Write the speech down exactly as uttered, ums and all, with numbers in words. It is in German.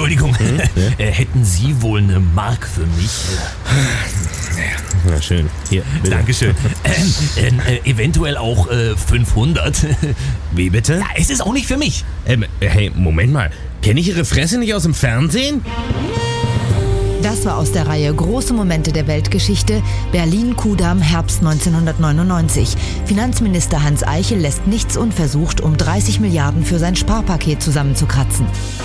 Entschuldigung. Hm? Ja? Äh, Hätten Sie wohl eine Mark für mich? Ja, schön. Hier, bitte. Dankeschön. Ähm, äh, äh, eventuell auch äh, fünfhundert. Wie bitte? Ja, es ist auch nicht für mich. Ähm, hey, Moment mal. Kenne ich Ihre Fresse nicht aus dem Fernsehen? Das war aus der Reihe Große Momente der Weltgeschichte, Berlin-Kudamm, Herbst neunzehnhundertneunundneunzig. Finanzminister Hans Eichel lässt nichts unversucht, um dreißig Milliarden für sein Sparpaket zusammenzukratzen.